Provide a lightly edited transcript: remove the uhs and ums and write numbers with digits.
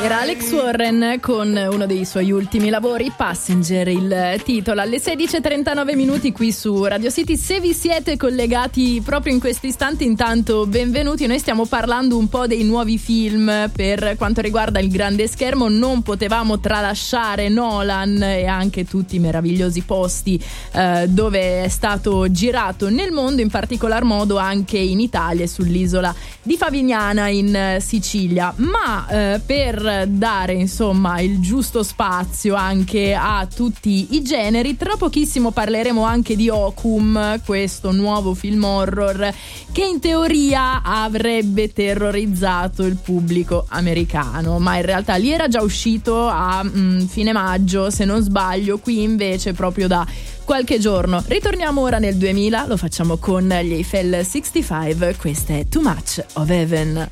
Era Alex Warren con uno dei suoi ultimi lavori, Passenger, il titolo. Alle 16:39 qui su Radio City. Se vi siete collegati proprio in questi istanti, intanto benvenuti. Noi stiamo parlando un po' dei nuovi film per quanto riguarda il grande schermo. Non potevamo tralasciare Nolan e anche tutti i meravigliosi posti dove è stato girato nel mondo, in particolar modo anche in Italia, sull'isola di Favignana in Sicilia. Ma per dare insomma il giusto spazio anche a tutti i generi, tra pochissimo parleremo anche di Ocum, questo nuovo film horror che in teoria avrebbe terrorizzato il pubblico americano, ma in realtà lì era già uscito a fine maggio, se non sbaglio. Qui invece proprio da qualche giorno. Ritorniamo ora nel 2000, lo facciamo con gli Eiffel 65, questa è Too Much of Heaven.